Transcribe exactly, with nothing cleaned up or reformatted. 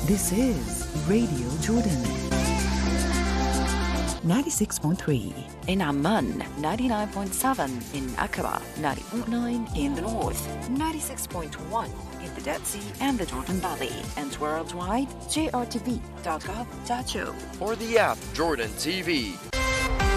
This is Radio Jordan. ninety-six point three in Amman, ninety-nine point seven in Aqaba, ninety point nine in the north, ninety-six point one in the Dead Sea and the Jordan Valley, and worldwide, j r t v dot gov dot a u. Or the app Jordan T V.